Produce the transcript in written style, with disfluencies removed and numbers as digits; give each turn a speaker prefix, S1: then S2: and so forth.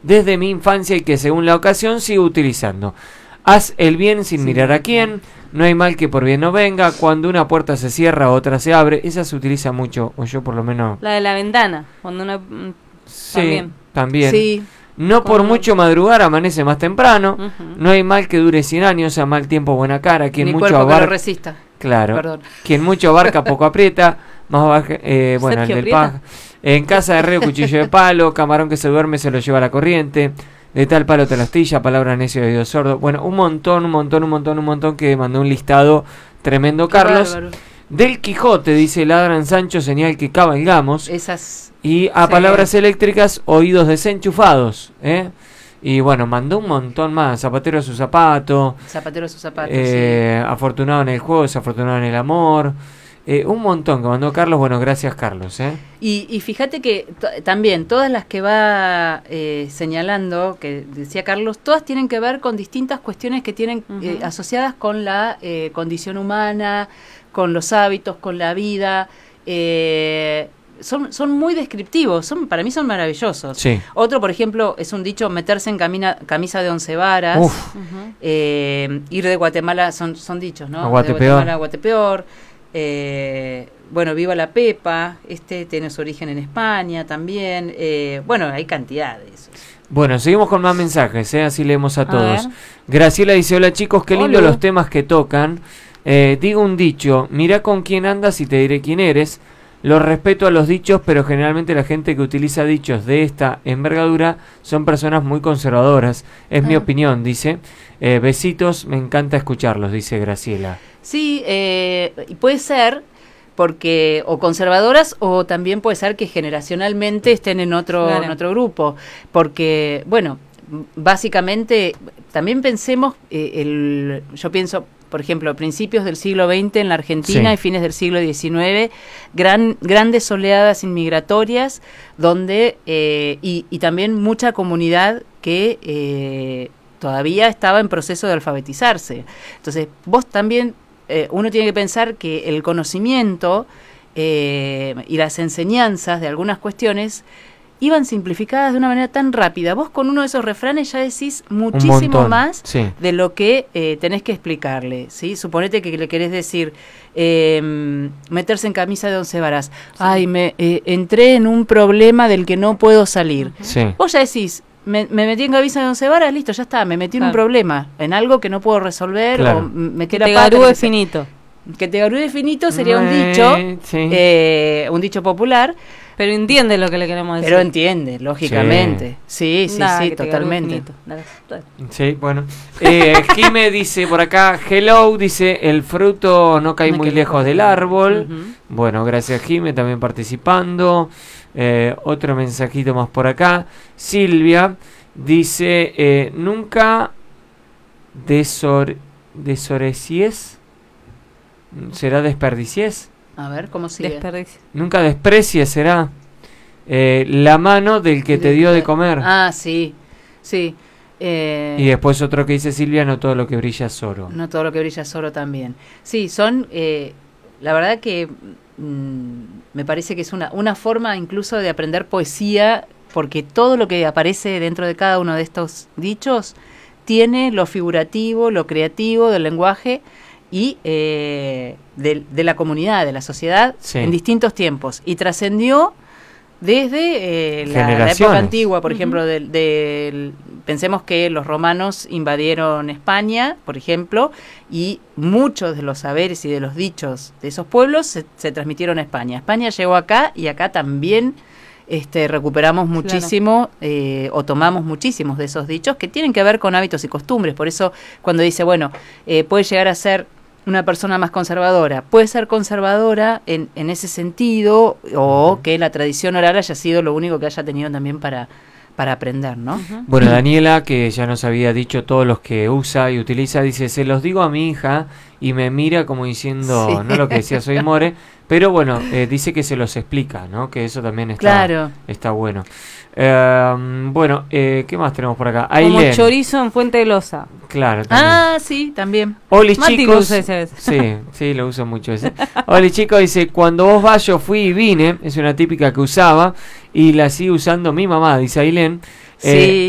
S1: desde mi infancia y que según la ocasión sigo utilizando. Haz el bien sin mirar a quién, no hay mal que por bien no venga, cuando una puerta se cierra otra se abre, esa se utiliza mucho, o yo por lo menos...
S2: La de la ventana, cuando uno...
S1: Sí, también.
S3: Sí.
S1: No por mucho madrugar amanece más temprano, no hay mal que dure 100 años, a mal tiempo buena cara, quien
S3: Mi
S1: mucho
S3: cuerpo que
S1: abarca...
S3: lo resista.
S1: Claro,
S3: Perdón.
S1: quien mucho abarca poco aprieta, más baja, bueno, el del paja. En casa de río cuchillo de palo, camarón que se duerme se lo lleva a la corriente, de tal palo te la astilla, palabra necio de oído sordo. Bueno, un montón que mandó un listado tremendo Carlos.
S3: Bárbaro.
S1: Del Quijote, dice ladran Sancho, señal que cabalgamos.
S3: Esas...
S1: Y a palabras eléctricas, oídos desenchufados, Y bueno, mandó un montón más. Zapatero a su zapato.
S3: Zapatero a sus zapatos,
S1: Afortunado en el juego, desafortunado en el amor. Un montón que mandó Carlos. Bueno, gracias Carlos.
S3: Y fíjate que también todas las que va señalando, que decía Carlos, todas tienen que ver con distintas cuestiones que tienen asociadas con la condición humana, con los hábitos, con la vida. Son muy descriptivos, para mí son maravillosos.
S1: Sí.
S3: Otro, por ejemplo, es un dicho, meterse en camisa de 11 varas. Ir de Guatemala, son dichos, ¿no?
S1: A Guatepeor.
S3: De Guatemala a Guatepeor. Bueno, viva la Pepa, tiene su origen en España también. Bueno, hay cantidad de esos.
S1: Bueno, seguimos con más mensajes, así leemos a todos.
S2: ver.
S1: Graciela dice, hola chicos, qué lindo
S2: Hola.
S1: los temas que tocan. Digo un dicho, mira con quién andas y te diré quién eres. Los respeto a los dichos, pero generalmente la gente que utiliza dichos de esta envergadura son personas muy conservadoras. Es mi opinión, dice. Besitos, me encanta escucharlos, dice Graciela.
S3: Sí, y puede ser porque o conservadoras o también puede ser que generacionalmente estén en otro grupo, porque bueno, básicamente también pensemos yo pienso, por ejemplo, principios del siglo XX en la Argentina y fines del siglo XIX, grandes oleadas inmigratorias donde y también mucha comunidad que todavía estaba en proceso de alfabetizarse. Entonces, vos también uno tiene que pensar que el conocimiento y las enseñanzas de algunas cuestiones iban simplificadas de una manera tan rápida. Vos con uno de esos refranes ya decís muchísimo más de lo que tenés que explicarle, ¿sí? Suponete que le querés decir meterse en camisa de 11 varas. Ay, entré en un problema del que no puedo salir. Vos ya decís, me metí en camisa de 11 varas, listo, ya está, me metí en un problema, en algo que no puedo resolver, o me queda
S2: te garúe finito.
S3: Que te garúe finito sería un dicho popular.
S2: Pero entiende lo que le queremos decir.
S3: Pero entiende, lógicamente. Sí, totalmente.
S1: Sí, bueno. Jime dice por acá, hello, dice, el fruto no cae muy lejos del árbol. Bueno, gracias Jime, también participando. Otro mensajito más por acá. Silvia dice, nunca desorecies, ¿será desperdicies?
S3: A ver, ¿cómo sigue?
S1: Nunca desprecies, será la mano del que te dio de comer.
S3: Ah, sí.
S1: Y después otro que dice Silvia, no todo lo que brilla es oro.
S3: No todo lo que brilla es oro también. Sí, son, la verdad que me parece que es una forma incluso de aprender poesía, porque todo lo que aparece dentro de cada uno de estos dichos tiene lo figurativo, lo creativo del lenguaje y de la comunidad, de la sociedad, en distintos tiempos. Y trascendió desde la época antigua, por ejemplo, pensemos que los romanos invadieron España, por ejemplo, y muchos de los saberes y de los dichos de esos pueblos se transmitieron a España. España llegó acá y acá también recuperamos muchísimo o tomamos muchísimos de esos dichos que tienen que ver con hábitos y costumbres. Por eso cuando dice, bueno, puede llegar a ser una persona más conservadora, puede ser conservadora en ese sentido, o que la tradición oral haya sido lo único que haya tenido también para aprender, ¿no?
S1: Bueno, Daniela, que ya nos había dicho todos los que usa y utiliza, dice, se los digo a mi hija y me mira como diciendo, no lo que decía soy more, pero bueno, dice que se los explica, ¿no? Que eso también está bueno. Bueno, ¿qué más tenemos por acá?
S2: Como Ailén. Chorizo en Fuente de Loza.
S1: Claro, también.
S3: Ah, sí, también.
S1: Oli chicos. Sí, lo uso mucho ese. Oli chicos, dice, cuando vos vas yo fui y vine, es una típica que usaba y la sigue usando mi mamá, dice Ailén.
S3: Sí.